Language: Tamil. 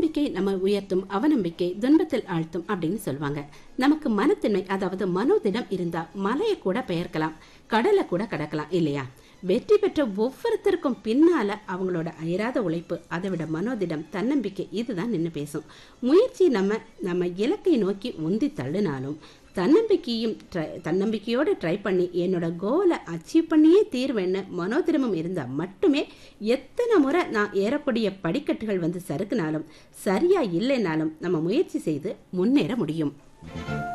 தன்னம்பிக்கை நம்ம உயர்த்தும், அவநம்பிக்கை துன்பத்தில் ஆழ்த்தும் அப்படின்னு சொல்லுவாங்க. நமக்கு மனத்தின்மை, அதாவது மனோதிடம் இருந்தா மலையை கூட பெயர்க்கலாம், கடலை கூட கடக்கலாம் இல்லையா? வெற்றி பெற்ற ஒவ்வொருத்தருக்கும் பின்னால அவங்களோட அயராத உழைப்பு, அதை விட மனோதிடம், தன்னம்பிக்கை இதுதான் நின்று பேசும். முயற்சி நம்ம இலக்கை நோக்கி உந்தி தள்ளினாலும் தன்னம்பிக்கையோடு ட்ரை பண்ணி என்னோட கோலை அச்சீவ் பண்ணியே தீர்வேன்னு மனோதிடமும் இருந்தா மட்டுமே எத்தனை முறை நான் ஏறக்கூடிய படிக்கட்டுகள் வந்து சறுக்குனாலும் சரியா இல்லைனாலும் நம்ம முயற்சி செய்து முன்னேற முடியும்.